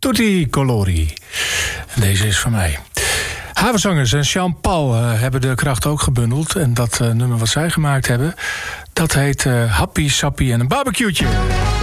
Tutti Colori. En deze is van mij. Havenzangers en Jean-Paul hebben de kracht ook gebundeld. En dat nummer wat zij gemaakt hebben, dat heet Happy Sappy en een barbecue'tje.